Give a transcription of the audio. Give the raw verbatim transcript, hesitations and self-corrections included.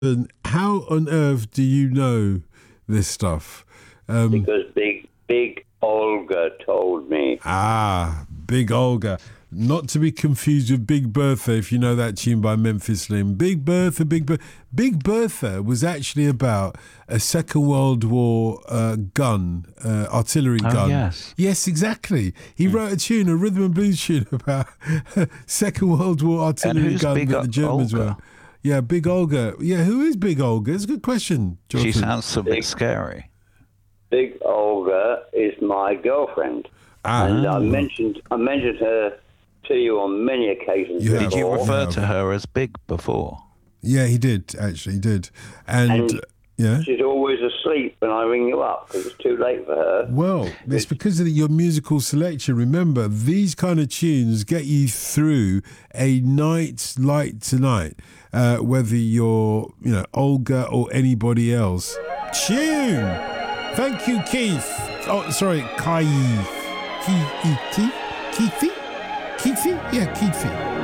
And how on earth do you know this stuff? Um, because Big Big Olga told me. Ah, Big Olga. Not to be confused with Big Bertha, if you know that tune by Memphis Slim. Big Bertha, Big Bertha. Big Bertha was actually about a Second World War uh, gun, uh, artillery Oh, gun. yes. Yes, exactly. He Mm. wrote a tune, a rhythm and blues tune about Second World War artillery who's gun Big that the Germans Olga? were. Yeah, Big Olga. Yeah, who is Big Olga? It's a good question, Jonathan. She sounds a bit Big- scary. Big Olga is my girlfriend, Ah. and I mentioned I mentioned her to you on many occasions. You have. Did you before. refer Yeah. to her as Big before? Yeah, he did, actually, he did. And, And- uh, yeah. She's always asleep when I ring you up because it's too late for her. Well, it's because of your musical selection. Remember, these kind of tunes get you through a night like tonight, uh, whether you're, you know, Olga or anybody else. Tune! Thank you, Keith. Oh, sorry, Keith. Keith? Keith? Keithy? Keithy? Yeah, Keithy.